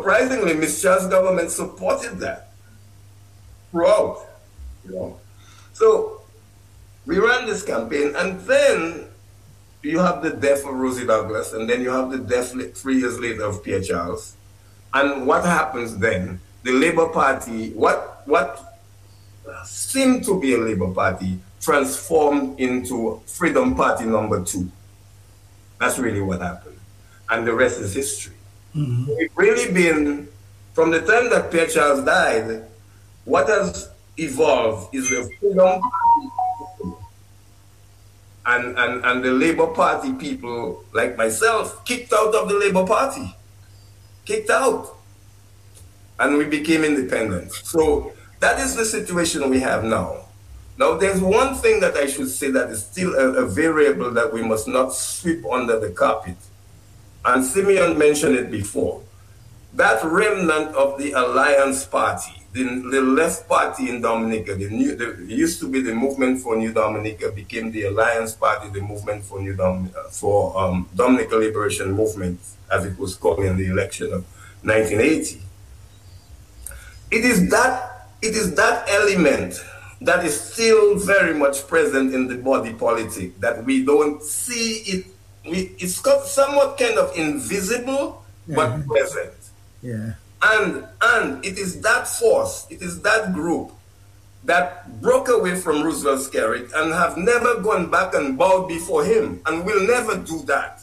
surprisingly, Ms. Cha's government supported that throughout, you know. So we ran this campaign, and then you have the death of Rosie Douglas, and then you have the death 3 years later of Pierre Charles. And what happens then? The Labour Party, what seemed to be a Labour Party, transformed into Freedom Party #2. That's really what happened. And the rest is history. Mm-hmm. It's really been, from the time that Pierre Charles died, what has evolved is the Freedom Party. And the Labour Party people, like myself, kicked out of the Labour Party. Kicked out. And we became independent. So that is the situation we have now. Now, there's one thing that I should say that is still a variable that we must not sweep under the carpet. And Simeon mentioned it before. That remnant of the Alliance Party, the left party in Dominica, it used to be the Movement for New Dominica, became the Alliance Party, the Movement for Dominica Liberation Movement, as it was called in the election of 1980. It is that element that is still very much present in the body politic, that we don't see it. It's got somewhat kind of invisible, but present. Yeah. And it is that force, it is that group that broke away from Roosevelt Skerritt and have never gone back and bowed before him, and will never do that.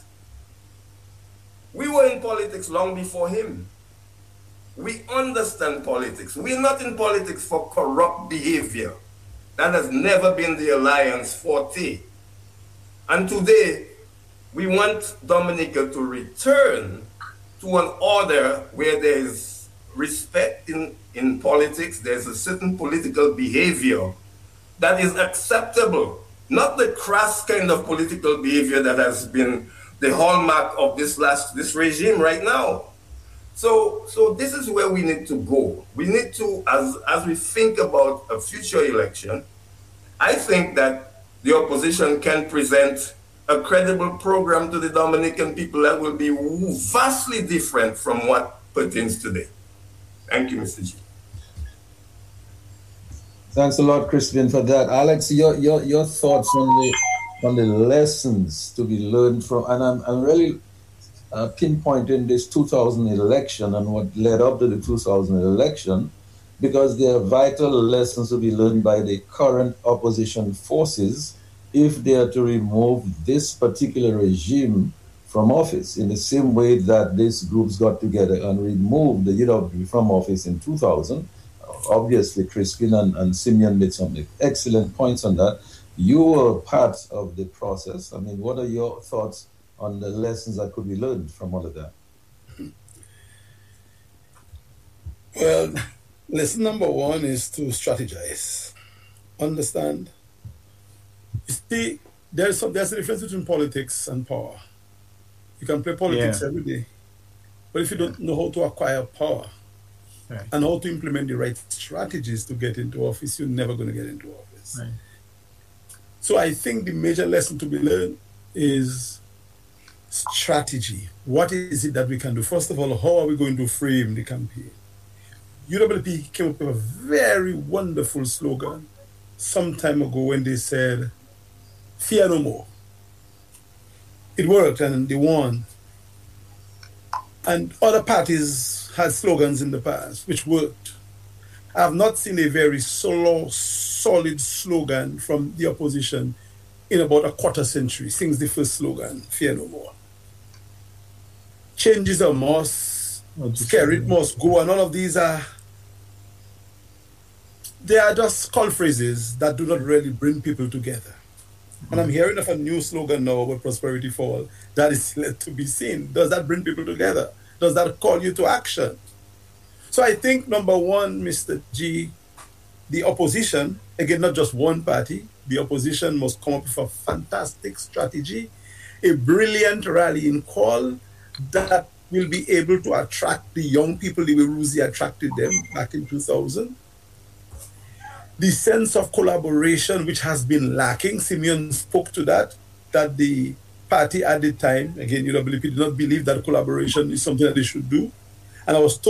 We were in politics long before him. We understand politics. We're not in politics for corrupt behavior. That has never been the Alliance forte. And today, we want Dominica to return to an order where there is respect in politics, there's a certain political behavior that is acceptable, not the crass kind of political behavior that has been the hallmark of this regime right now. So this is where we need to go. We need to, as we think about a future election, I think that the opposition can present a credible program to the Dominican people that will be vastly different from what pertains today. Thank you, Mr. G. Thanks a lot, Crispin, for that. Alex, your thoughts on the lessons to be learned from, and I'm really pinpointing this 2000 election and what led up to the 2000 election, because there are vital lessons to be learned by the current opposition forces if they are to remove this particular regime from office, in the same way that these groups got together and removed the UWP from office in 2000. Obviously, Crispin and Simeon made some excellent points on that. You were part of the process. I mean, what are your thoughts on the lessons that could be learned from all of that? Well, lesson number one is to strategize. Understand? You see, there's a difference between politics and power. You can play politics every day, but if you don't know how to acquire power and how to implement the right strategies to get into office, you're never going to get into office. Right. So I think the major lesson to be learned is strategy. What is it that we can do? First of all, how are we going to frame the campaign? UWP came up with a very wonderful slogan some time ago when they said, "Fear no more." It worked and they won. And other parties had slogans in the past which worked. I have not seen a very solid slogan from the opposition in about a quarter century since the first slogan, "Fear no more." Changes are must, Skerritt must go, and all of these they are just call phrases that do not really bring people together. And I'm hearing of a new slogan now about prosperity for all. That is yet to be seen. Does that bring people together? Does that call you to action? So I think, number one, Mr. G, the opposition, again, not just one party, the opposition must come up with a fantastic strategy, a brilliant rallying call that will be able to attract the young people the way Rosie attracted them back in 2000. The sense of collaboration, which has been lacking, Simeon spoke to that the party at the time, again, UWP did not believe that collaboration is something that they should do. And I was